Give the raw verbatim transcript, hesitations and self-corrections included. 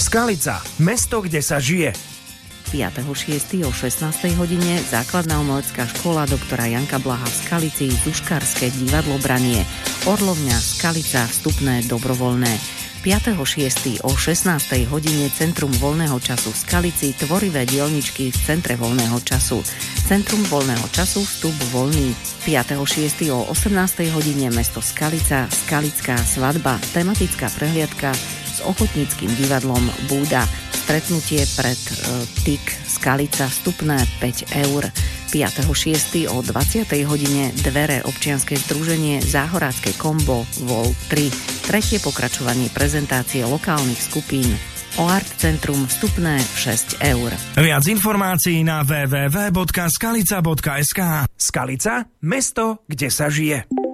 Skalica, mesto, kde sa žije. piateho šiesteho o šestnástej hodine základná umelecká škola doktora Janka Blaha v Skalici, Zuškárske divadlo Branie, Orlovňa, Skalica, vstupné dobrovoľné. piateho šiesteho o šestnástej hodine Centrum voľného času v Skalici, tvorivé dielničky v Centre voľného času. Centrum voľného času, vstup voľný. piateho šiesteho o osemnástej hodine mesto Skalica, Skalická svadba, tematická prehliadka s ochotníckym divadlom Búda. Stretnutie pred e, TIK Skalica, vstupné päť eur. piateho šiesteho o dvadsiatej hodine dvere občianske združenie Záhorácké kombo Vol tri. Tretie pokračovanie prezentácie lokálnych skupín O Art Centrum, vstupné šesť eur. Viac informácií na w w w bodka skalica bodka es ka. Skalica, mesto, kde sa žije.